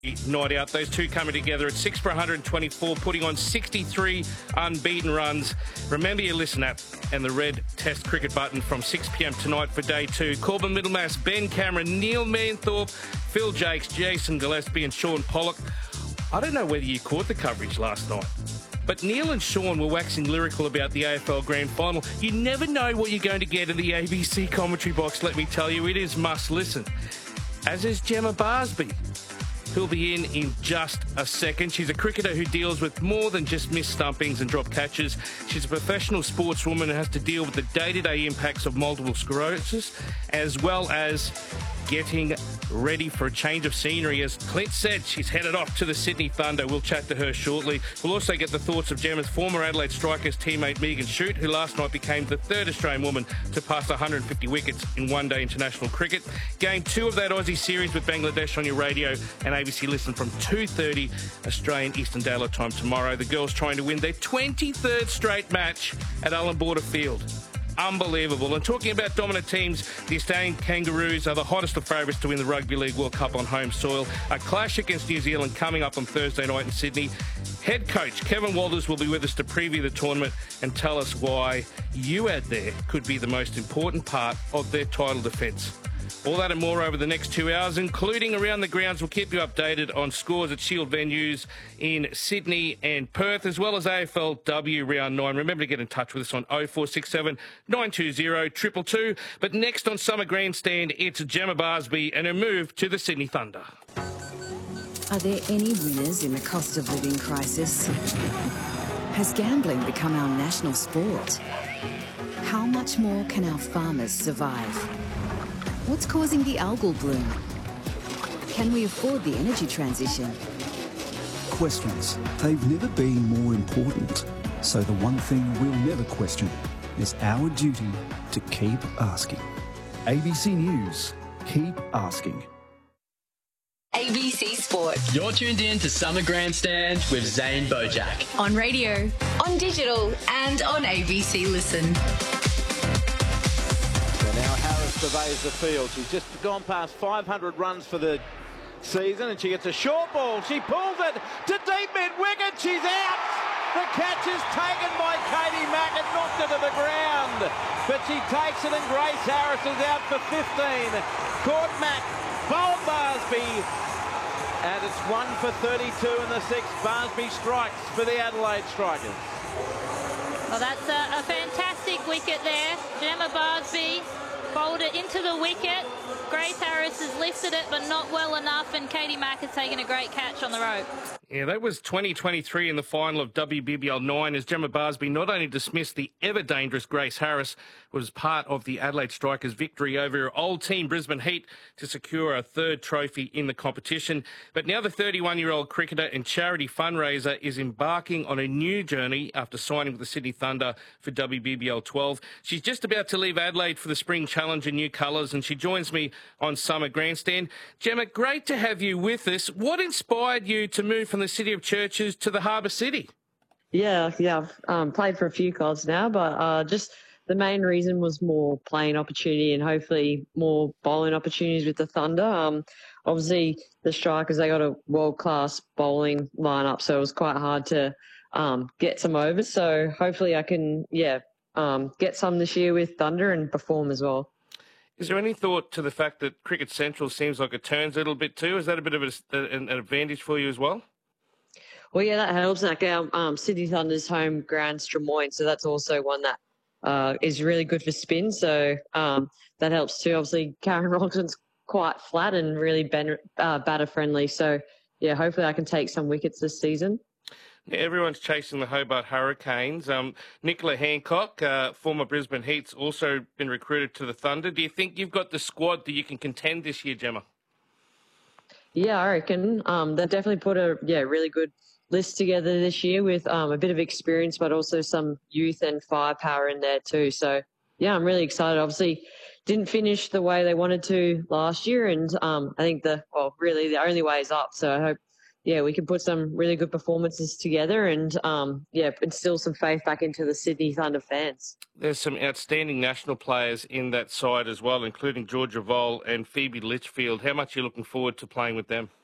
night out. Those two coming together at 6 for 124, putting on 63 unbeaten runs. Remember your Listen app and the red Test cricket button from 6 p.m. tonight for day 2. Corbin Middlemass, Ben Cameron, Neil Manthorpe, Phil Jakes, Jason Gillespie and Sean Pollock. I don't know whether you caught the coverage last night, but Neil and Sean were waxing lyrical about the AFL Grand Final. You never know what you're going to get in the ABC commentary box, let me tell you. It is must listen. As is Gemma Barsby, who'll be in just a second. She's a cricketer who deals with more than just missed stumpings and drop catches. She's a professional sportswoman who has to deal with the day-to-day impacts of multiple sclerosis, as well as getting ready for a change of scenery. As Clint said, she's headed off to the Sydney Thunder. We'll chat to her shortly. We'll also get the thoughts of Gemma's former Adelaide Strikers teammate Megan Shute, who last night became the third Australian woman to pass 150 wickets in one-day international cricket. Game 2 of that Aussie series with Bangladesh on your radio and ABC Listen from 2:30 Australian Eastern Daylight Time tomorrow. The girls trying to win their 23rd straight match at Allan Border Field. Unbelievable. And talking about dominant teams, the Australian Kangaroos are the hottest of favourites to win the Rugby League World Cup on home soil. A clash against New Zealand coming up on Thursday night in Sydney. Head coach Kevin Walters will be with us to preview the tournament and tell us why you out there could be the most important part of their title defence. All that and more over the next 2 hours, including around the grounds. We'll keep you updated on scores at Shield venues in Sydney and Perth, as well as AFLW Round 9. Remember to get in touch with us on 0467 920 222. But next on Summer Grandstand, it's Gemma Barsby and her move to the Sydney Thunder. Are there any winners in the cost of living crisis? Has gambling become our national sport? How much more can our farmers survive? What's causing the algal bloom? Can we afford the energy transition? Questions. They've never been more important. So the one thing we'll never question is our duty to keep asking. ABC News. Keep asking. ABC Sport. You're tuned in to Summer Grandstand with Zane Bojack. On radio, on digital, and on ABC Listen. Now Harris surveys the field. She's just gone past 500 runs for the season and she gets a short ball. She pulls it to deep mid-wicket. She's out. The catch is taken by Katie Mack and knocked it to the ground. But she takes it and Grace Harris is out for 15. Caught Mack, bowled Barsby. And it's 1 for 32 in the 6th. Barsby strikes for the Adelaide Strikers. Well, that's a fantastic wicket there. Gemma Barsby bowled it into the wicket. Grace Harris has lifted it, but not well enough, and Katie Mack has taken a great catch on the rope. Yeah, that was 2023 in the final of WBBL 9 as Gemma Barsby not only dismissed the ever-dangerous Grace Harris, was part of the Adelaide Strikers' victory over her old team Brisbane Heat to secure a 3rd trophy in the competition. But now the 31-year-old cricketer and charity fundraiser is embarking on a new journey after signing with the Sydney Thunder for WBBL 12. She's just about to leave Adelaide for the Spring Challenge in new colours, and she joins me on Summer Grandstand. Gemma, great to have you with us. What inspired you to move from the City of Churches to the Harbour City? Yeah, I've played for a few clubs now, but just the main reason was more playing opportunity and hopefully more bowling opportunities with the Thunder. Obviously, the Strikers, they got a world-class bowling lineup, so it was quite hard to get some overs. So hopefully I can, get some this year with Thunder and perform as well. Is there any thought to the fact that Cricket Central seems like it turns a little bit too? Is that a bit of an advantage for you as well? Well, yeah, that helps. Like our Sydney Thunder's home ground's Drummoyne, so that's also one that is really good for spin. So that helps too. Obviously, Karen Rogerton's quite flat and really batter friendly. So yeah, hopefully I can take some wickets this season. Yeah, everyone's chasing the Hobart Hurricanes. Nicola Hancock, former Brisbane Heat's, also been recruited to the Thunder. Do you think you've got the squad that you can contend this year, Gemma? Yeah, I reckon. They've definitely put a really good list together this year with a bit of experience, but also some youth and firepower in there too. So, yeah, I'm really excited. Obviously, didn't finish the way they wanted to last year, and I think really the only way is up. So I hope, we can put some really good performances together and, instill some faith back into the Sydney Thunder fans. There's some outstanding national players in that side as well, including Georgia Voll and Phoebe Litchfield. How much are you looking forward to playing with them?